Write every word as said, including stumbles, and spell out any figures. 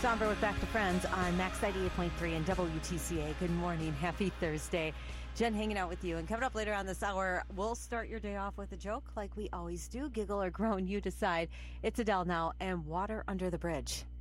Somber with Back to Friends on Max ninety-eight point three and W T C A. Good morning. Happy Thursday. Jen hanging out with you. And coming up later on this hour, we'll start your day off with a joke like we always do. Giggle or groan, you decide. It's Adele now and Water Under the Bridge.